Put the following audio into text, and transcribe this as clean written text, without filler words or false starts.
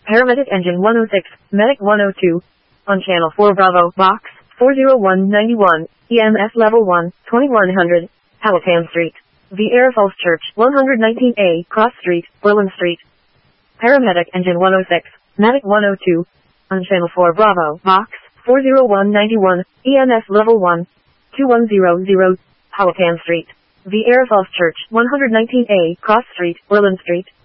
Paramedic Engine 106, Medic 102. On Channel 4 Bravo, Box 40191, EMS Level 1, 2100, Powhatan Street. Vieira Falls Church, 119A, Cross Street, Berlin Street. Paramedic Engine 106, Medic 102. On Channel 4 Bravo, Box 40191, EMS Level 1, 2100, Powhatan Street. Vieira Falls Church, 119A, Cross Street, Berlin Street.